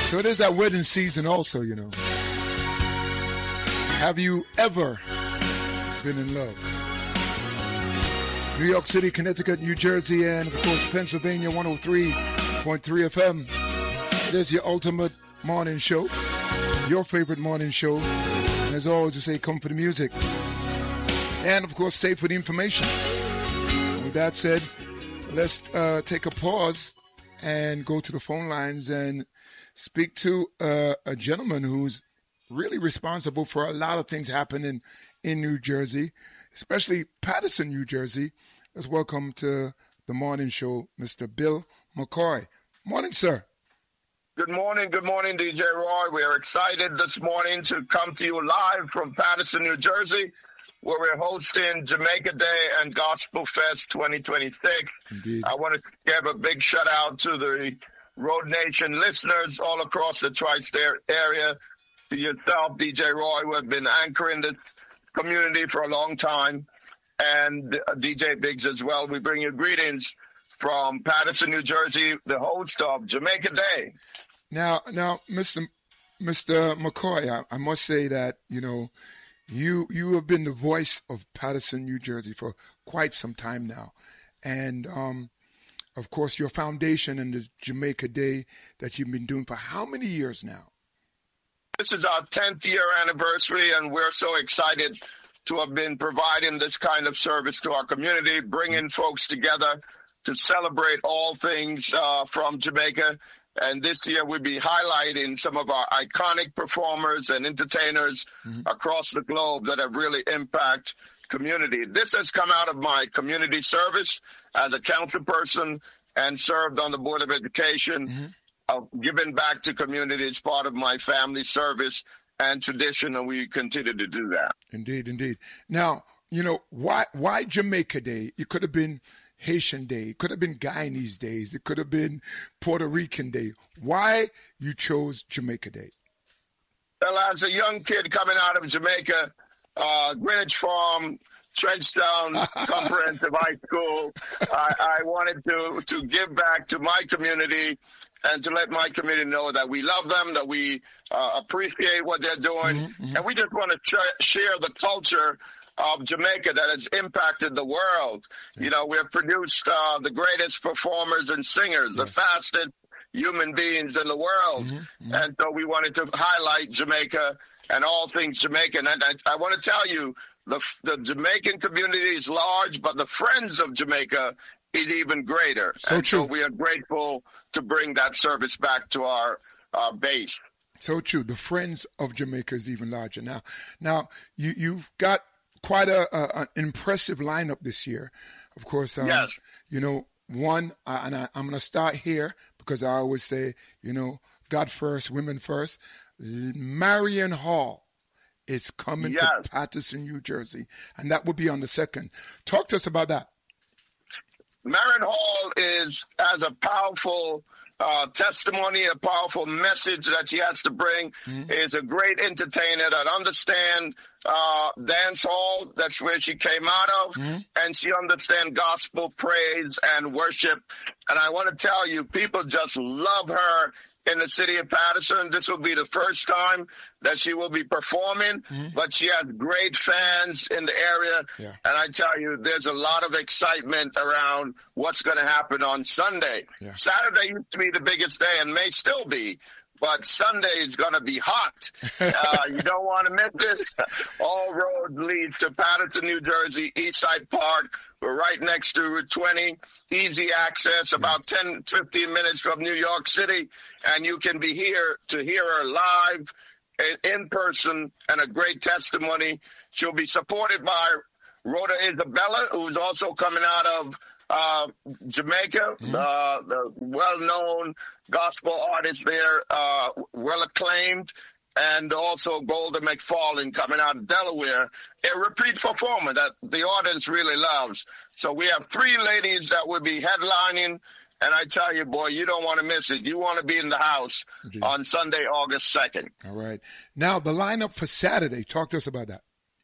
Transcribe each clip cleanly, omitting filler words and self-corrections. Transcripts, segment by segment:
So it is that wedding season also, you know. Have you ever been in love? New York City, Connecticut, New Jersey, and of course Pennsylvania 103.3 FM. It is your ultimate morning show, your favorite morning show. And as always, I say, come for the music. And of course, stay for the information. With that said, let's take a pause and go to the phone lines and speak to a gentleman who's really responsible for a lot of things happening in New Jersey, especially Paterson, New Jersey. Let's welcome to the morning show, Mr. Bill McCoy. Morning, sir. Good morning, DJ Roy. We are excited this morning to come to you live from Paterson, New Jersey, where we're hosting Jamaica Day and Gospel Fest 2026. Indeed. I want to give a big shout out to the Road Nation listeners all across the tri-state area, to yourself, DJ Roy, who have been anchoring this community for a long time, and DJ Biggs as well. We bring you greetings from Paterson, New Jersey, the host of Jamaica Day. Now, Mr. McCoy, I must say that, you know, you have been the voice of Paterson, New Jersey for quite some time now. And, of course, your foundation and the Jamaica Day that you've been doing for how many years now? This is our 10th year anniversary, and we're so excited to have been providing this kind of service to our community, bringing folks together to celebrate all things from Jamaica. And this year we'll be highlighting some of our iconic performers and entertainers across the globe that have really impacted community. This has come out of my community service as a council person and served on the Board of Education, giving back to community as part of my family service and tradition, and we continue to do that. Indeed. Now, you know, why Jamaica Day? It could have been Haitian Day. It could have been Guyanese Days. It could have been Puerto Rican Day. Why you chose Jamaica Day? Well, as a young kid coming out of Jamaica, Greenwich Farm, Trenchtown Comprehensive High School, I wanted to give back to my community and to let my community know that we love them, that we appreciate what they're doing, and we just want to share the culture of Jamaica that has impacted the world. You know, we have produced the greatest performers and singers, the fastest human beings in the world. And so we wanted to highlight Jamaica and all things Jamaican. And I want to tell you, the Jamaican community is large, but the Friends of Jamaica is even greater. So we are grateful to bring that service back to our base. So true. The Friends of Jamaica is even larger now. Now, you've got quite an impressive lineup this year. Of course, yes. You know, one, and I'm going to start here because I always say, you know, God first, women first. Marion Hall is coming to Paterson, New Jersey, and that will be on the 2nd. Talk to us about that. Marion Hall has a powerful testimony, a powerful message that she has to bring. Is a great entertainer that understands dance hall. That's where she came out of. And she understands gospel praise and worship. And I want to tell you, people just love her in the city of Paterson. This will be the first time that she will be performing, but she has great fans in the area. And I tell you, there's a lot of excitement around what's going to happen on Sunday. Saturday used to be the biggest day and may still be, but Sunday is going to be hot. You don't want to miss this. All roads lead to Paterson, New Jersey, Eastside Park. We're right next to Route 20. Easy access, about 10, 15 minutes from New York City. And you can be here to hear her live in person and a great testimony. She'll be supported by Rhoda Isabella, who's also coming out of Jamaica, the well-known gospel artist there, well-acclaimed, and also Golda McFarlane coming out of Delaware, a repeat performer that the audience really loves. So we have 3 ladies that will be headlining, and I tell you, boy, you don't want to miss it. You want to be in the house on Sunday, August 2nd. All right. Now, the lineup for Saturday, talk to us about that.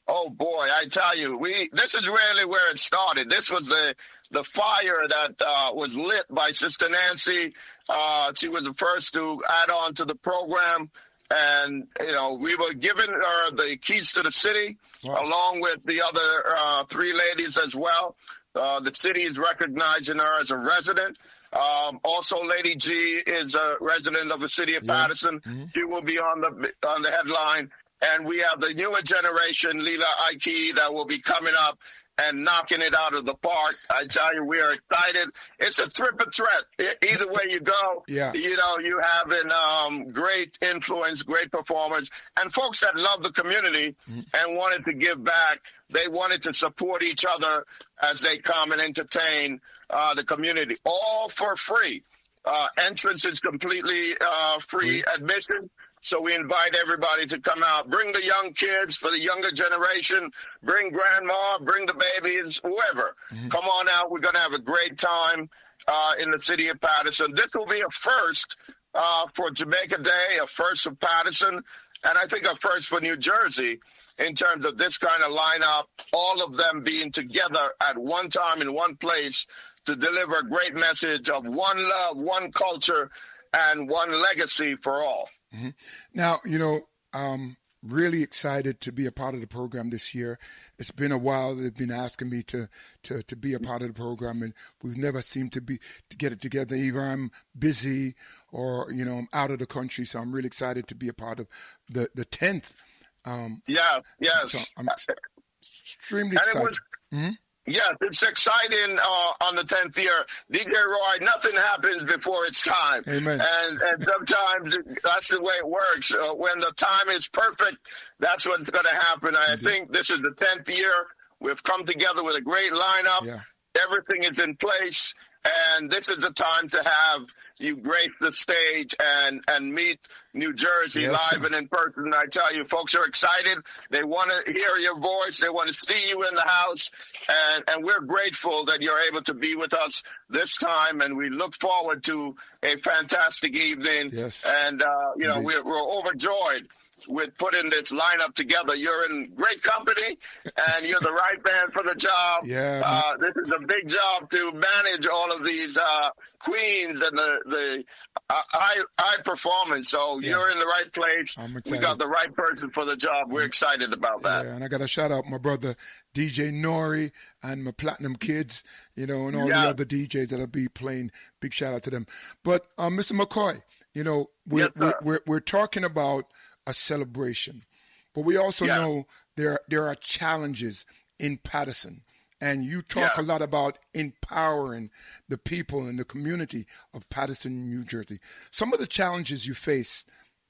Oh boy, I tell you, this is really where it started. This was the fire that was lit by Sister Nancy. She was the first to add on to the program. And, we were giving her the keys to the city, wow, along with the other three ladies as well. The city is recognizing her as a resident. Also, Lady G is a resident of the city of Patterson. Mm-hmm. She will be on the headline. And we have the newer generation, Lila Ike, that will be coming up and knocking it out of the park. I tell you, we are excited. It's a triple threat. Either way you go, you having great influence, great performance, and folks that love the community and wanted to give back. They wanted to support each other as they come and entertain the community, all for free. Entrance is completely free admission. So we invite everybody to come out. Bring the young kids for the younger generation. Bring grandma, bring the babies, whoever. Mm-hmm. Come on out. We're going to have a great time in the city of Patterson. This will be a first for Jamaica Day, a first for Patterson, and I think a first for New Jersey in terms of this kind of lineup, all of them being together at one time in one place to deliver a great message of one love, one culture, and one legacy for all. Mm-hmm. Now, really excited to be a part of the program this year. It's been a while. They've been asking me to be a part of the program, and we've never seemed to get it together. Either I'm busy or, I'm out of the country, so I'm really excited to be a part of the 10th. Yes. So I'm extremely excited. Yes, it's exciting on the 10th year. DJ Roy, nothing happens before it's time. Amen. And sometimes that's the way it works. When the time is perfect, that's what's going to happen. I think this is the 10th year. We've come together with a great lineup. Yeah. Everything is in place. And this is the time to have you grace the stage and meet New Jersey live and in person. I tell you, folks are excited. They want to hear your voice. They want to see you in the house. And we're grateful that you're able to be with us this time. And we look forward to a fantastic evening. Yes. And, we're overjoyed with putting this lineup together. You're in great company, and you're the right man for the job. Yeah, this is a big job to manage all of these queens and the high performance. So you're in the right place. I'm excited. We got the right person for the job. We're excited about that. Yeah, and I got to shout out my brother DJ Nori and my Platinum Kids, and all the other DJs that'll be playing. Big shout out to them. But Mr. McCoy, we're talking about a celebration, but we also know there are challenges in Patterson, and you talk a lot about empowering the people in the community of Patterson, New Jersey. Some of the challenges you face.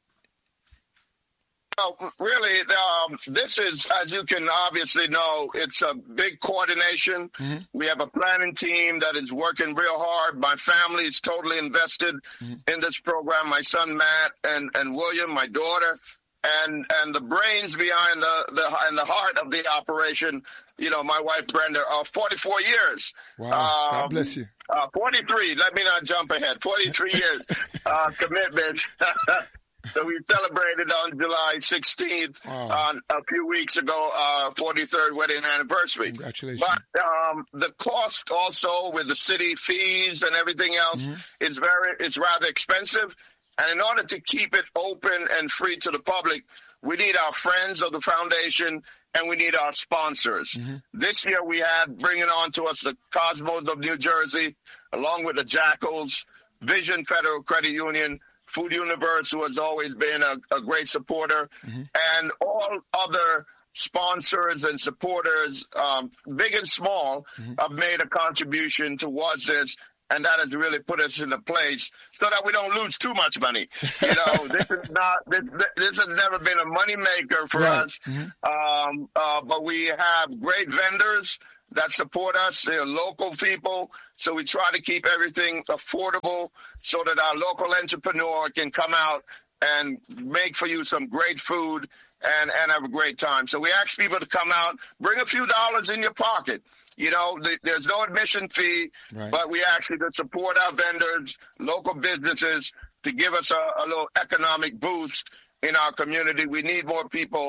Well, really, this is, as you can obviously know, it's a big coordination. Mm-hmm. We have a planning team that is working real hard. My family is totally invested in this program. My son, Matt, and William, my daughter, and the brains behind the heart of the operation, my wife, Brenda, are 44 years. Wow, God bless you. 43, let me not jump ahead. 43 years commitment. So we celebrated on July 16th, a few weeks ago, 43rd wedding anniversary. Congratulations. But the cost also with the city fees and everything else is rather expensive. And in order to keep it open and free to the public, we need our friends of the foundation and we need our sponsors. Mm-hmm. This year we had bringing on to us the Cosmos of New Jersey, along with the Jackals, Vision Federal Credit Union, Food Universe, who has always been a great supporter, and all other sponsors and supporters, big and small, have made a contribution towards this, and that has really put us in a place so that we don't lose too much money. This has never been a money maker for us, but we have great vendors that support us. They're local people, so we try to keep everything affordable so that our local entrepreneur can come out and make for you some great food and have a great time. So we ask people to come out, bring a few dollars in your pocket. There's no admission fee, but we ask you to support our vendors, local businesses, to give us a little economic boost in our community. We need more people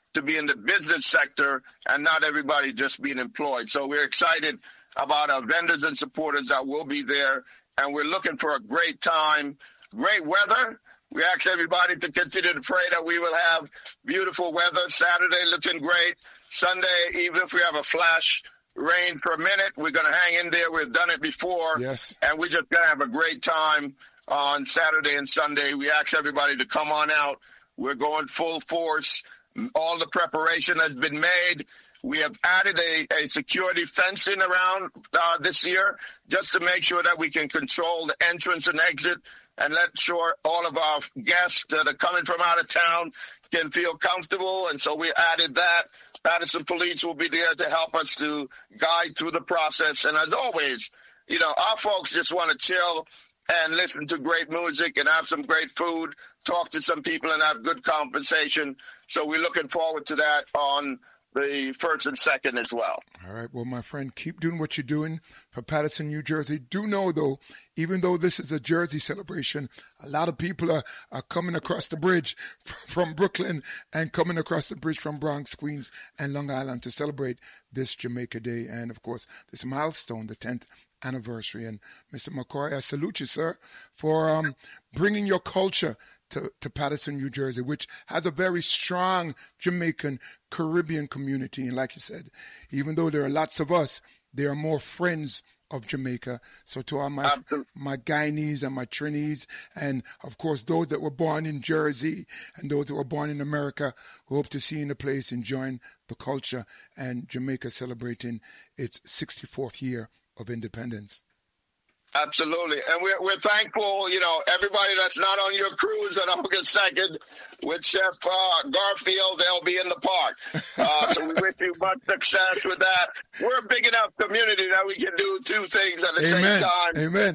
to be in the business sector and not everybody just being employed. So we're excited about our vendors and supporters that will be there, and we're looking for a great time, great weather. We ask everybody to continue to pray that we will have beautiful weather. Saturday looking great. Sunday, even if we have a flash rain for a minute, we're going to hang in there. We've done it before. Yes. And we're just going to have a great time on Saturday and Sunday. We ask everybody to come on out. We're going full force. All the preparation has been made. We have added a security fencing around this year just to make sure that we can control the entrance and exit and let sure all of our guests that are coming from out of town can feel comfortable. And so we added that. Patterson Police will be there to help us to guide through the process. And as always, our folks just want to chill and listen to great music and have some great food, talk to some people and have good conversation. So we're looking forward to that on the 1st and 2nd as well. All right. Well, my friend, keep doing what you're doing for Patterson, New Jersey. Do know, though, even though this is a Jersey celebration, a lot of people are coming across the bridge from Brooklyn and coming across the bridge from Bronx, Queens, and Long Island to celebrate this Jamaica Day and, of course, this milestone, the 10th anniversary. And Mr. McCoy, I salute you, sir, for bringing your culture to Patterson, New Jersey, which has a very strong Jamaican Caribbean community. And like you said, even though there are lots of us, there are more friends of Jamaica. So to all my Guyanese and my Trinis, and of course those that were born in Jersey and those that were born in America, we hope to see you in the place enjoying the culture and Jamaica celebrating its 64th year of independence. Absolutely. And we're thankful, everybody that's not on your cruise on August 2nd with Chef Garfield, they'll be in the park. So we wish you much success with that. We're a big enough community that we can do two things at the same time. Amen.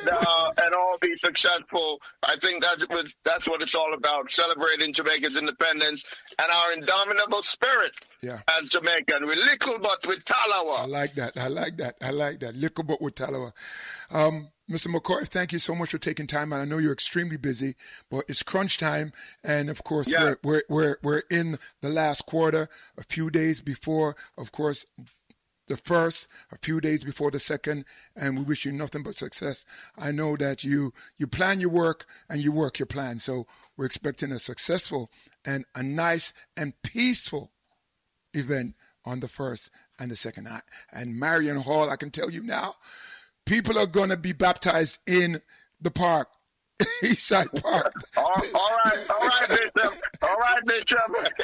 And all be successful. I think that's what it's all about, celebrating Jamaica's independence and our indomitable spirit. Yeah. As Jamaican, we're little but with Talawa. I like that. Little but with Talawa. Mr. McCoy, thank you so much for taking time. And I know you're extremely busy, but it's crunch time. And of course, we're in the last quarter, a few days before, of course, the first, a few days before the second, and we wish you nothing but success. I know that you plan your work and you work your plan. So we're expecting a successful and a nice and peaceful event on the 1st and the 2nd. And Marion Hall, I can tell you now, people are going to be baptized in the park, Eastside Park. All right, Bishop. All right, Bishop.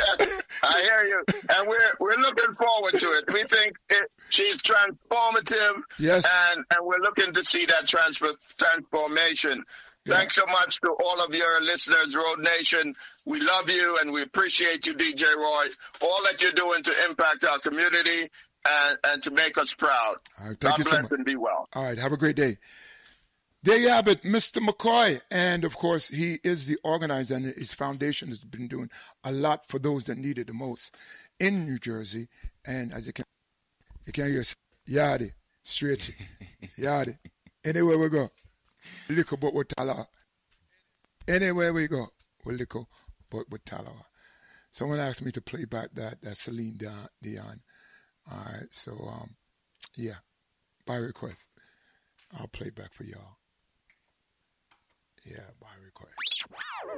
I hear you. And we're looking forward to it. We think she's transformative. Yes. And we're looking to see that transformation. Yeah. Thanks so much to all of your listeners, Road Nation. We love you and we appreciate you, DJ Roy. All that you're doing to impact our community and to make us proud. All right, God bless and be well. All right, have a great day. There you have it, Mr. McCoy. And, of course, he is the organizer, and his foundation has been doing a lot for those that need it the most in New Jersey. And as you can hear, Yadi, straight, Yadi. Anywhere we go, little but with Talawa. Anywhere we go, we're little but with Talawa. Someone asked me to play back that Celine Dion. All right, so, by request, I'll play back for y'all. Yeah, by request.